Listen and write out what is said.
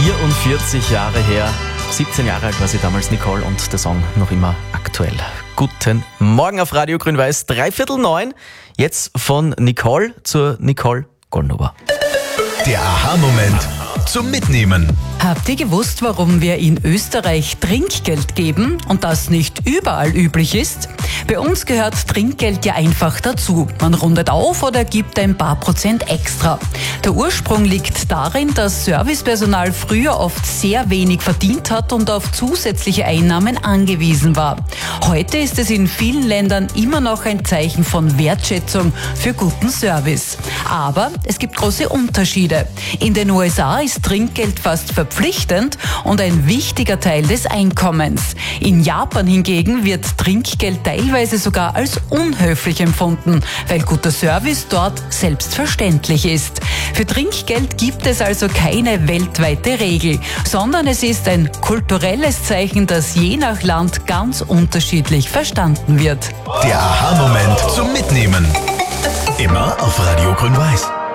44 Jahre her. 17 Jahre alt war sie damals, Nicole, und der Song noch immer aktuell. Guten Morgen auf Radio Grün-Weiß, 8:45. Jetzt von Nicole zur Nicole Golnova. Der Aha-Moment zum Mitnehmen. Habt ihr gewusst, warum wir in Österreich Trinkgeld geben und das nicht überall üblich ist? Bei uns gehört Trinkgeld ja einfach dazu. Man rundet auf oder gibt ein paar Prozent extra. Der Ursprung liegt darin, dass Servicepersonal früher oft sehr wenig verdient hat und auf zusätzliche Einnahmen angewiesen war. Heute ist es in vielen Ländern immer noch ein Zeichen von Wertschätzung für guten Service. Aber es gibt große Unterschiede. In den USA ist Trinkgeld fast verpflichtend und ein wichtiger Teil des Einkommens. In Japan hingegen wird Trinkgeld teilweise sogar als unhöflich empfunden, weil guter Service dort selbstverständlich ist. Für Trinkgeld gibt es also keine weltweite Regel, sondern es ist ein kulturelles Zeichen, das je nach Land ganz unterschiedlich verstanden wird. Der Aha-Moment zum Mitnehmen. Immer auf Radio Grün-Weiß.